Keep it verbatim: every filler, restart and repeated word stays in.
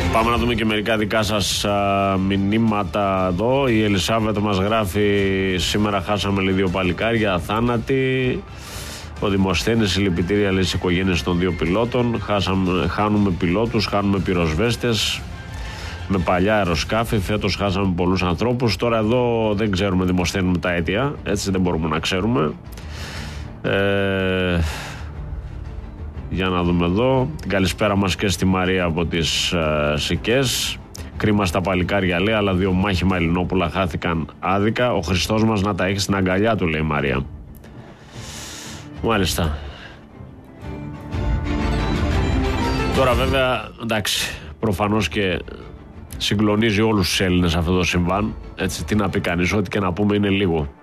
Πάμε να δούμε και μερικά δικά σας α, μηνύματα εδώ. Η Ελισάβετ μας γράφει: σήμερα χάσαμε λέει δύο παλικάρια, αθάνατοι. Ο Δημοσθένης, συλληπιτήρια λέει στις οικογένειες των δύο πιλότων. Χάσαμε, χάνουμε πιλότους, χάνουμε πυροσβέστες με παλιά αεροσκάφη. Φέτος χάσαμε πολλούς ανθρώπους. Τώρα εδώ δεν ξέρουμε, Δημοσθένη, τα αίτια. Έτσι δεν μπορούμε να ξέρουμε. Ε, για να δούμε εδώ. Την καλησπέρα μας και στη Μαρία από τις ε, Σικές. Κρίμα στα παλικάρια λέει, αλλά δύο μάχημα Ελληνόπουλα χάθηκαν άδικα. Ο Χριστός μας να τα έχει στην αγκαλιά του, λέει η Μαρία. Μάλιστα. Τώρα βέβαια, εντάξει, προφανώς και συγκλονίζει όλους τους Έλληνες αυτό το συμβάν. Έτσι, τι να πει κανείς, ό,τι και να πούμε είναι λίγο.